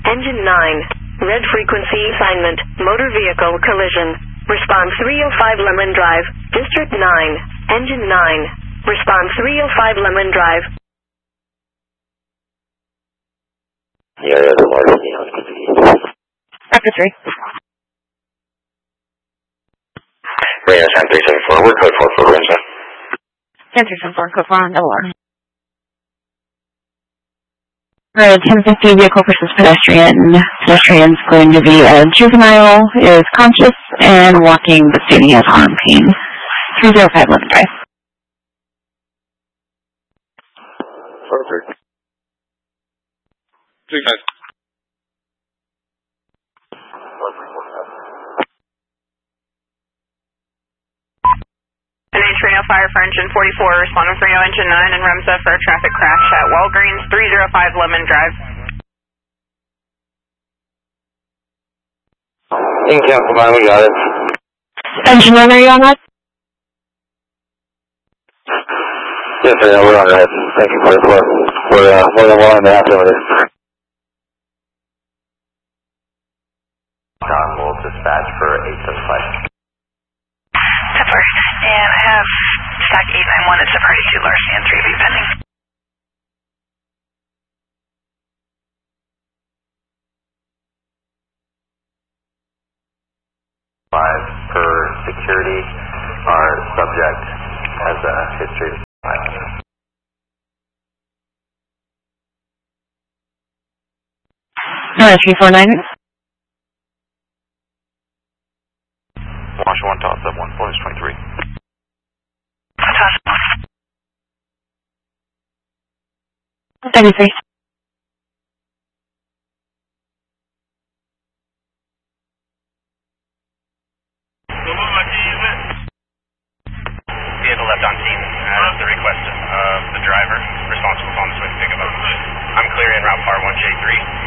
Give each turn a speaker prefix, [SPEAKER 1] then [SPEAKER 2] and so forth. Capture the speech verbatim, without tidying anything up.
[SPEAKER 1] Engine nine. Red frequency assignment. Motor vehicle collision. Response three oh five Lemon Drive. District nine. Engine nine. Response three oh five Lemon Drive.
[SPEAKER 2] Yeah, yeah, the large.
[SPEAKER 3] Raptor three.
[SPEAKER 2] Rain ten three seven four. We're code four for Rinza.
[SPEAKER 3] ten three seven four, code four on double R. Alright, ten fifty, vehicle versus pedestrian. Pedestrian's going to be a juvenile, is conscious, and walking, but stating he has arm pain. three oh five Lemon Drive.
[SPEAKER 2] Perfect.
[SPEAKER 4] Three guys.
[SPEAKER 5] N H Reno Fire for Engine forty-four, responding for Reno Engine nine and REMSA for a traffic crash at Walgreens, three oh five Lemon Drive.
[SPEAKER 2] In Council nine, we got it.
[SPEAKER 3] Engine one, are you on that?
[SPEAKER 2] Yes, sir, yeah, we're on that. Thank you for the floor. We're uh, more than one and a half over this. John will dispatch for eight seven five.
[SPEAKER 6] September, and I have stack eight nine one at September two, larceny and three B pending.
[SPEAKER 2] Five per security. Our subject has a history of violence.
[SPEAKER 3] Uh, three four nine.
[SPEAKER 2] Marshall one, toss up one, police twenty-three.
[SPEAKER 3] thirty-three.
[SPEAKER 7] Vehicle left on scene as the request of the driver. Responsible on this way to pick him up. I'm clear en route par one J three.